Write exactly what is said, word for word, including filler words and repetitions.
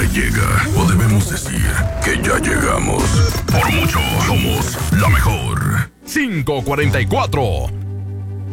llega, o debemos decir que ya llegamos. Por mucho, somos la mejor. cinco cuarenta y cuatro.